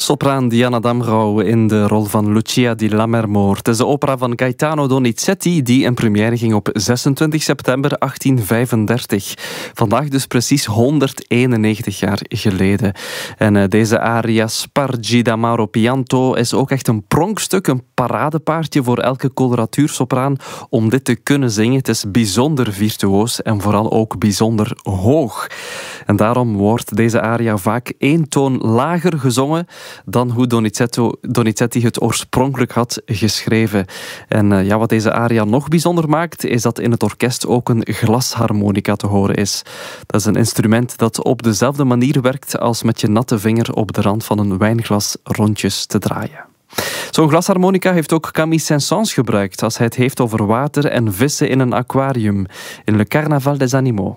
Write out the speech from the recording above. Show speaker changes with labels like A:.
A: Sopraan Diana Damrau in de rol van Lucia di Lammermoor. Het is de opera van Gaetano Donizetti die in première ging op 26 september 1835. Vandaag dus precies 191 jaar geleden. En deze aria Spargi d'amaro pianto is ook echt een pronkstuk, een paradepaardje voor elke coloratuursopraan om dit te kunnen zingen. Het is bijzonder virtuoos en vooral ook bijzonder hoog. En daarom wordt deze aria vaak 1 toon lager gezongen dan hoe Donizetti het oorspronkelijk had geschreven. En wat deze aria nog bijzonder maakt, is dat in het orkest ook een glasharmonica te horen is. Dat is een instrument dat op dezelfde manier werkt als met je natte vinger op de rand van een wijnglas rondjes te draaien. Zo'n glasharmonica heeft ook Camille Saint-Saëns gebruikt als hij het heeft over water en vissen in een aquarium in Le Carnaval des Animaux.